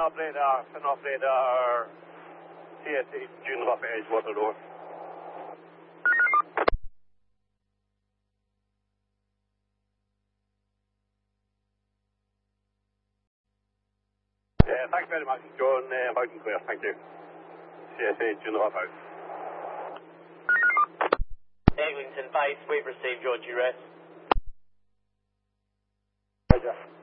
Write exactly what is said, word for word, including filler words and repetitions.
off radar, turn off radar. C S eight, June off edge, water door. Yeah, thanks very much, John. Uh, loud and clear, thank you. C S eight, June off out. Eglinton base, we've received your duress. Roger.